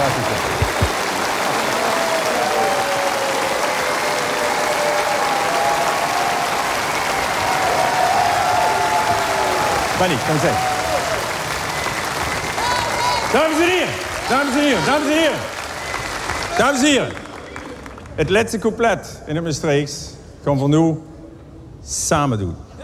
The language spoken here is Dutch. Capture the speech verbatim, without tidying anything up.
Fantastisch. Bunny, kom eens heen. Dames en heren, dames en heren, dames en heren. Dames en heren. Het laatste couplet in het Maastrichts gaan we nu samen doen.